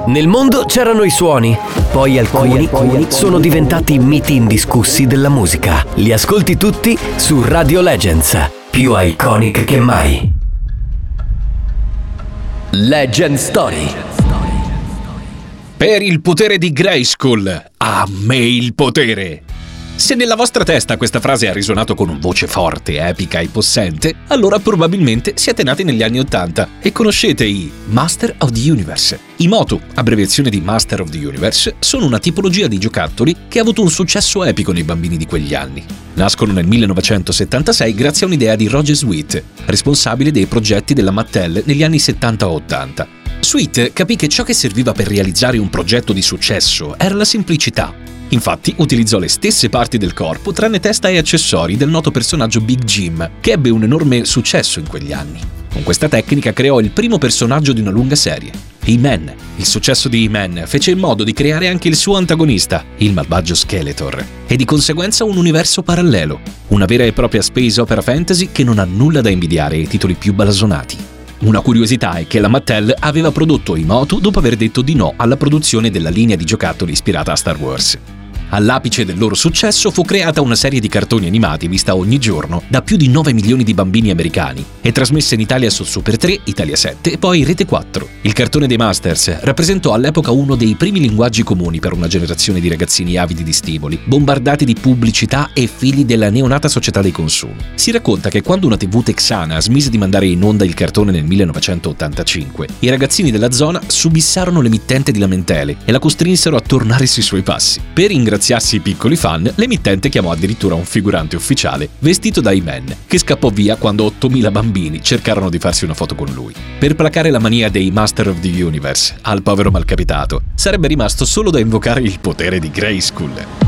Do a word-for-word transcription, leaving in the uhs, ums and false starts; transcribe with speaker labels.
Speaker 1: Nel mondo c'erano i suoni, poi alcuni, poi alcuni sono diventati miti indiscussi della musica. Li ascolti tutti su Radio Legends, più iconic che mai. Legend Story.
Speaker 2: Per il potere di Grayskull, a me il potere! Se nella vostra testa questa frase ha risuonato con una voce forte, epica e possente, allora probabilmente siete nati negli anni ottanta e conoscete i Master of the Universe. I Motu, abbreviazione di Master of the Universe, sono una tipologia di giocattoli che ha avuto un successo epico nei bambini di quegli anni. Nascono nel millenovecentosettantasei grazie a un'idea di Roger Sweet, responsabile dei progetti della Mattel negli anni settanta ottanta. Sweet capì che ciò che serviva per realizzare un progetto di successo era la semplicità. Infatti utilizzò le stesse parti del corpo tranne testa e accessori del noto personaggio Big Jim, che ebbe un enorme successo in quegli anni. Con questa tecnica creò il primo personaggio di una lunga serie, He-Man. Il successo di He-Man fece in modo di creare anche il suo antagonista, il malvagio Skeletor, e di conseguenza un universo parallelo, una vera e propria space opera fantasy che non ha nulla da invidiare ai titoli più blasonati. Una curiosità è che la Mattel aveva prodotto i Motu dopo aver detto di no alla produzione della linea di giocattoli ispirata a Star Wars. All'apice del loro successo fu creata una serie di cartoni animati vista ogni giorno da più di nove milioni di bambini americani e trasmessa in Italia su Super tre, Italia sette e poi Rete quattro. Il cartone dei Masters rappresentò all'epoca uno dei primi linguaggi comuni per una generazione di ragazzini avidi di stimoli, bombardati di pubblicità e figli della neonata società dei consumi. Si racconta che quando una tivù texana smise di mandare in onda il cartone nel millenovecentottantacinque, i ragazzini della zona subissarono l'emittente di lamentele e la costrinsero a tornare sui suoi passi. Per ringraziarsi i piccoli fan, l'emittente chiamò addirittura un figurante ufficiale vestito da He-Man, che scappò via quando ottomila bambini cercarono di farsi una foto con lui. Per placare la mania dei Master of the Universe, al povero malcapitato sarebbe rimasto solo da invocare il potere di Grayskull.